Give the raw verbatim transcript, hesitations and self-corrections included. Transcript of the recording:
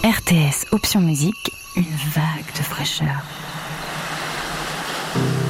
R T S Option Musique, une vague de fraîcheur.